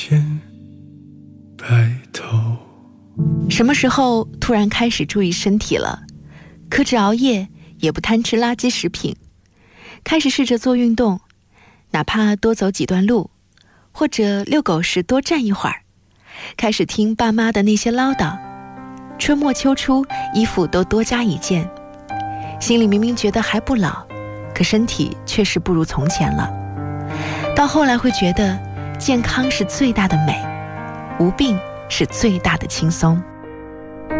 见白头。 什么时候突然开始注意身体了？克制熬夜，也不贪吃垃圾食品，开始试着做运动，哪怕多走几段路，或者遛狗时多站一会儿，开始听爸妈的那些唠叨，春末秋初衣服都多加一件，心里明明觉得还不老，可身体确实不如从前了。到后来会觉得健康是最大的美，无病是最大的轻松。